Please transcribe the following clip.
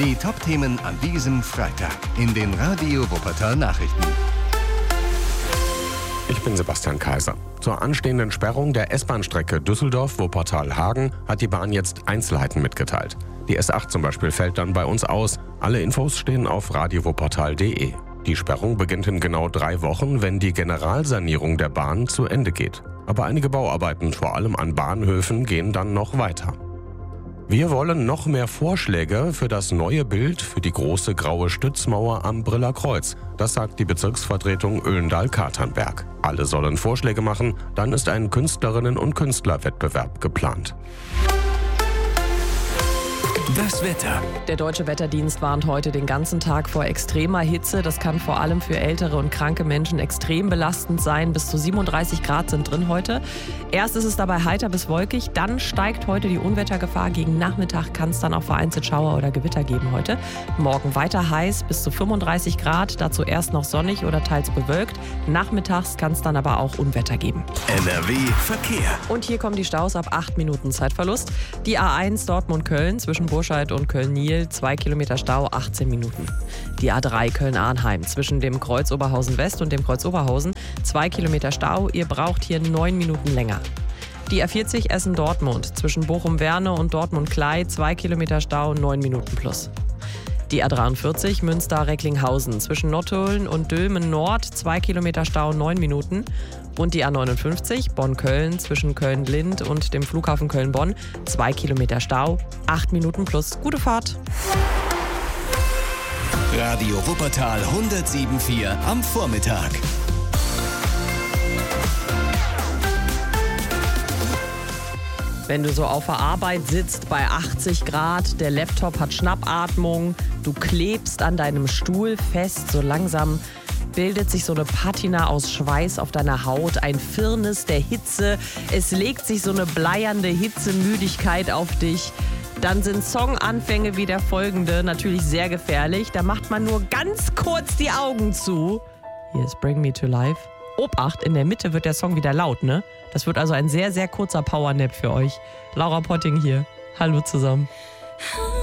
Die Top-Themen an diesem Freitag in den Radio Wuppertal Nachrichten. Ich bin Sebastian Kaiser. Zur anstehenden Sperrung der S-Bahn-Strecke Düsseldorf-Wuppertal-Hagen hat die Bahn jetzt Einzelheiten mitgeteilt. Die S8 zum Beispiel fällt dann bei uns aus. Alle Infos stehen auf radiowuppertal.de. Die Sperrung beginnt in genau 3 Wochen, wenn die Generalsanierung der Bahn zu Ende geht. Aber einige Bauarbeiten, vor allem an Bahnhöfen, gehen dann noch weiter. Wir wollen noch mehr Vorschläge für das neue Bild für die große graue Stützmauer am Briller Kreuz. Das sagt die Bezirksvertretung Oelendahl-Katernberg. Alle sollen Vorschläge machen, dann ist ein Künstlerinnen- und Künstlerwettbewerb geplant. Das Wetter. Der Deutsche Wetterdienst warnt heute den ganzen Tag vor extremer Hitze. Das kann vor allem für ältere und kranke Menschen extrem belastend sein. Bis zu 37 Grad sind drin heute. Erst ist es dabei heiter bis wolkig, dann steigt heute die Unwettergefahr. Gegen Nachmittag kann es dann auch vereinzelt Schauer oder Gewitter geben heute. Morgen weiter heiß, bis zu 35 Grad, dazu erst noch sonnig oder teils bewölkt. Nachmittags kann es dann aber auch Unwetter geben. NRW Verkehr. Und hier kommen die Staus ab 8 Minuten Zeitverlust. Die A1 Dortmund-Köln zwischen Burscheid und Köln-Niel, 2 Kilometer Stau, 18 Minuten. Die A3 Köln-Arnheim zwischen dem Kreuz Oberhausen-West und dem Kreuz Oberhausen, 2 Kilometer Stau. Ihr braucht hier 9 Minuten länger. Die A40 Essen-Dortmund zwischen Bochum-Werne und Dortmund-Klei, 2 Kilometer Stau, 9 Minuten plus. Die A43 Münster-Recklinghausen zwischen Nottuln und Dülmen-Nord, 2 Kilometer Stau, 9 Minuten. Und die A59 Bonn-Köln zwischen Köln-Lind und dem Flughafen Köln-Bonn, 2 Kilometer Stau, 8 Minuten plus. Gute Fahrt. Radio Wuppertal 107.4 am Vormittag. Wenn du so auf der Arbeit sitzt bei 80 Grad, der Laptop hat Schnappatmung, du klebst an deinem Stuhl fest, so langsam bildet sich so eine Patina aus Schweiß auf deiner Haut, ein Firnis der Hitze, es legt sich so eine bleiernde Hitzemüdigkeit auf dich. Dann sind Songanfänge wie der folgende natürlich sehr gefährlich. Da macht man nur ganz kurz die Augen zu. Hier ist Bring Me to Life. Obacht, in der Mitte wird der Song wieder laut, ne? Das wird also ein sehr, sehr kurzer Powernap für euch. Laura Potting hier. Hallo zusammen.